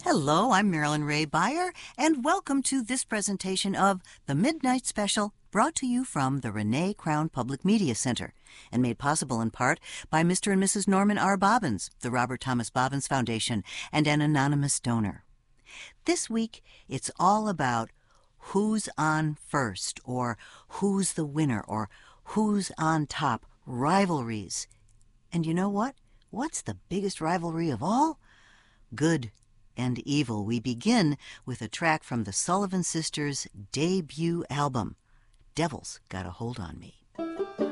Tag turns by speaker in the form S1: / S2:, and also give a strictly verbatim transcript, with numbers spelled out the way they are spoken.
S1: Hello, I'm Marilyn Ray Beyer, and welcome to this presentation of The Midnight Special, brought to you from the Renee Crown Public Media Center, and made possible in part by Mister and Missus Norman R. Bobbins, the Robert Thomas Bobbins Foundation, and an anonymous donor. This week, it's all about who's on first, or who's the winner, or who's on top, rivalries. And you know what? What's the biggest rivalry of all? Good and evil. We begin with a track from the Sullivan Sisters' debut album, Devil's Got a Hold on Me.